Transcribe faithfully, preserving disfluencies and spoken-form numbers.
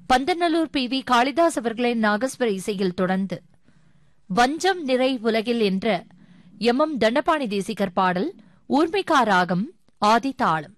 Pandanallur P V Kalidas அவர்களின் நாகஸ்வர இசையில் தொடர்ந்து வஞ்சம் நிறை உலகில் என்ற எம் எம் தண்டபாணி தேசிகர் பாடல் ஊர்மிகா ராகம் ஆதி தாளம்.